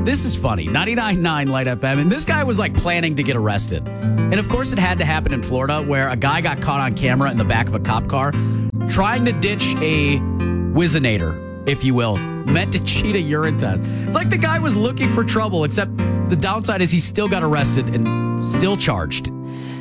this is funny. 99.9 Light FM. And this guy was like planning to get arrested. And of course, it had to happen in Florida where a guy got caught on camera in the back of a cop car trying to ditch a Whizzinator, if you will, meant to cheat a urine test. It's like the guy was looking for trouble, except the downside is he still got arrested and still charged.